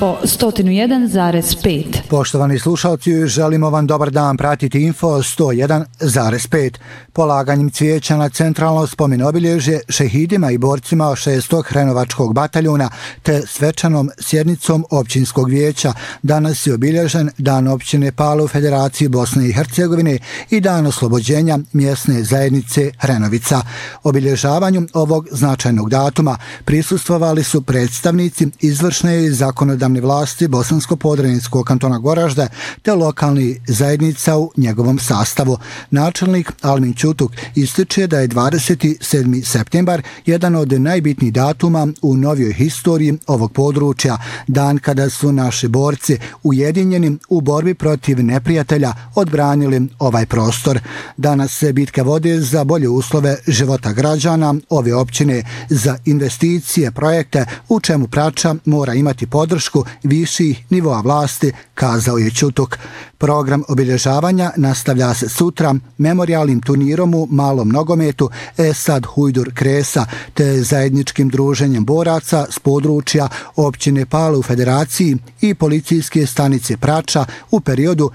Info 101,5. Poštovani slušalci, želimo vam dobar dan. Pratiti Info 101,5. Polaganjem cvijeća na centralno spomen obilježje šehidima i borcima 6. Hrenovačkog bataljuna te svečanom sjednicom općinskog vijeća danas je obilježen Dan općine Pale u Federaciji Bosne i Hercegovine i Dan oslobođenja mjesne zajednice Hrenovica. Obilježavanju ovog značajnog datuma prisustvovali su predstavnici izvršne i zakonodavne vlasti Bosansko-Podrinjskog kantona Goražde te lokalnih zajednica u njegovom sastavu. Načelnik Almin Ćutuk ističe da je 27. septembar jedan od najbitnijih datuma u novijoj historiji ovog područja, dan kada su naši borci ujedinjeni u borbi protiv neprijatelja odbranili ovaj prostor. Danas se bitke vode za bolje uslove života građana ove općine, za investicije, projekte u čemu Prača mora imati podršku viših nivoa vlasti, kazao je Ćutuk. Program obilježavanja nastavlja se sutra memorijalnim turnirom u malom nogometu Esad Hujdur Kresa te zajedničkim druženjem boraca s područja općine Pale u Federaciji i policijske stanice Prača u periodu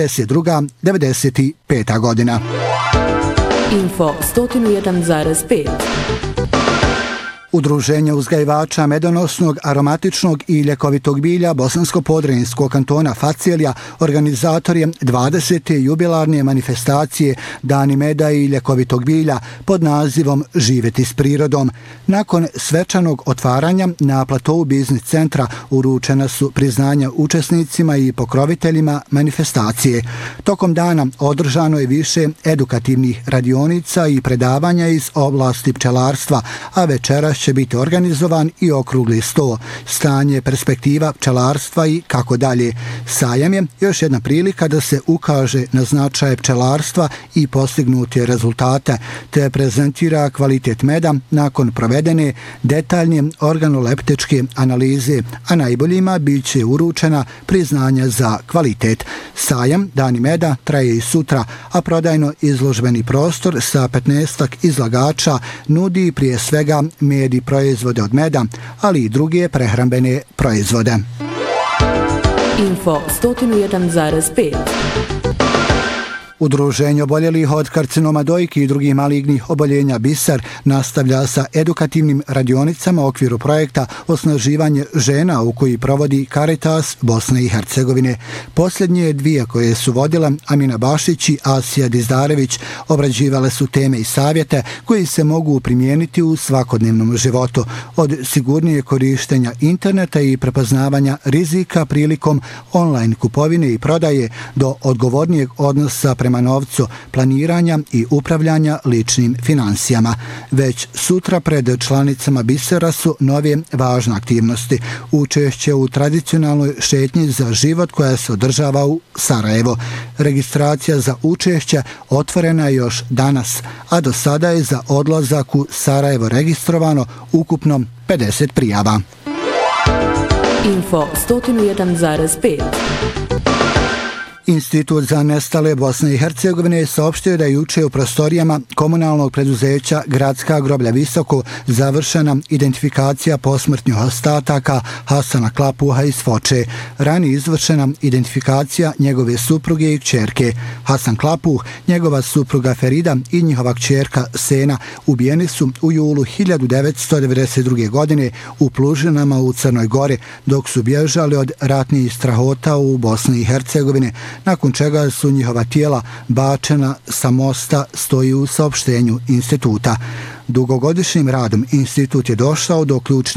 92-95. godina. Info 101,5. Udruženje uzgajivača medonosnog, aromatičnog i ljekovitog bilja Bosansko-Podrinjskog kantona Facijelja organizator je 20. jubilarne manifestacije Dani meda i ljekovitog bilja pod nazivom Živjeti s prirodom. Nakon svečanog otvaranja na platovu biznis centra uručena su priznanja učesnicima i pokroviteljima manifestacije. Tokom dana održano je više edukativnih radionica i predavanja iz oblasti pčelarstva, a večeras će biti organizovan i okrugli sto, stanje, perspektiva pčelarstva i kako dalje. Sajam je još jedna prilika da se ukaže na značaj pčelarstva i postignute rezultate, te prezentira kvalitet meda nakon provedene detaljne organoleptičke analize, a najboljima bit će uručena priznanja za kvalitet. Sajam Dani meda traje i sutra, a prodajno izložbeni prostor sa 15 izlagača nudi prije svega med i proizvode od meda, ali i druge prehrambene proizvode. Info 101,5. Udruženje oboljelih od karcinoma dojki i drugih malignih oboljenja Biser nastavlja sa edukativnim radionicama u okviru projekta Osnaživanje žena u koji provodi Caritas Bosne i Hercegovine. Posljednje dvije koje su vodila Amina Bašić i Asija Dizdarević obrađivale su teme i savjete koji se mogu primijeniti u svakodnevnom životu, od sigurnije korištenja interneta i prepoznavanja rizika prilikom online kupovine i prodaje do odgovornijeg odnosa prema novcu, planiranja i upravljanja ličnim financijama. Već sutra pred članicama Bisera su nove važne aktivnosti. Učešće u tradicionalnoj šetnji za život koja se održava u Sarajevo. Registracija za učešće otvorena je još danas, a do sada je za odlazak u Sarajevo registrovano ukupno 50 prijava. Info 101,5. Institut za nestale Bosne i Hercegovine saopštio da je juče u prostorijama komunalnog preduzeća Gradska groblja Visoko završena identifikacija posmrtnih ostataka Hasana Klapuha iz Foče. Ranije izvršena identifikacija njegove supruge i kćerke. Hasan Klapuh, njegova supruga Ferida i njihova kćerka Sena ubijeni su u julu 1992. godine u Plužinama u Crnoj Gori dok su bježali od ratnih strahota u Bosni i Hercegovine, nakon čega su njihova tijela bačena sa mosta, stoji u saopštenju instituta. Dugogodišnjim radom institut je došao do ključnih